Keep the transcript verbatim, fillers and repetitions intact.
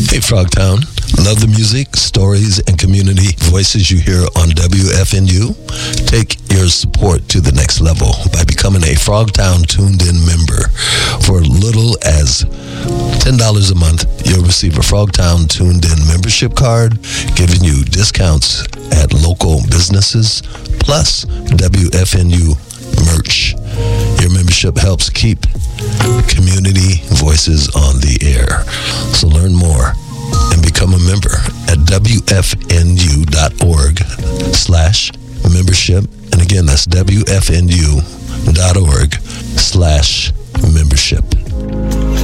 Hey, Frogtown. Love the music, stories, and community voices you hear on W F N U? Take your support to the next level by becoming a Frogtown Tuned In member. For little as ten dollars a month, you'll receive a Frogtown Tuned In membership card, giving you discounts at local businesses, plus W F N U merch. Your membership helps keep community voices on the air. So learn more and become a member at W F N U dot org slash membership. And again, that's W F N U dot org slash membership.